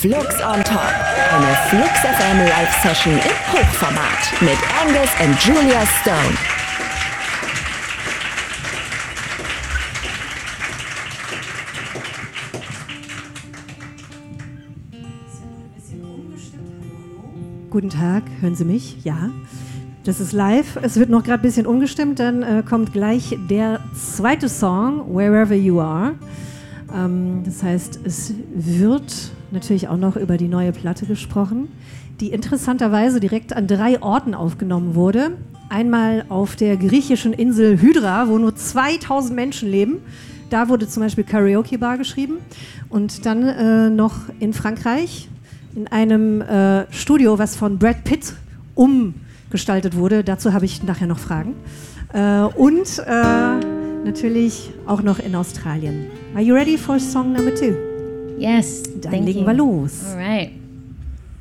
Flux on Top, eine Flux FM Live-Session im Hochformat mit Angus und Julia Stone. Guten Tag, hören Sie mich? Ja. Das ist live. Es wird noch gerade ein bisschen umgestimmt. Dann kommt gleich der zweite Song, Wherever You Are. Das heißt, es wird natürlich auch noch über die neue Platte gesprochen, die interessanterweise direkt an 3 Orten aufgenommen wurde. Einmal auf der griechischen Insel Hydra, wo nur 2000 Menschen leben. Da wurde zum Beispiel Karaoke Bar geschrieben. Und dann noch in Frankreich, in einem Studio, was von Brad Pitt umgestaltet wurde. Dazu habe ich nachher noch Fragen. Und natürlich auch noch in Australien. Are you ready for song number 2? Yes. Dann legen wir los. All right.